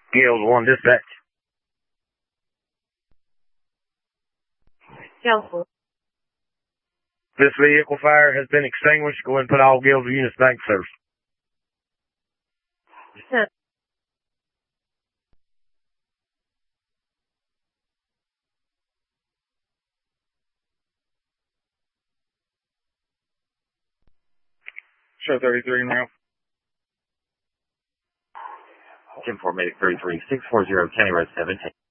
Gales 1 dispatch. Gales 1. This vehicle fire has been extinguished. Go ahead and put all Gales units back to service. Sent. Show 33 now. 10-4, Medic 33, 640, County Road 17.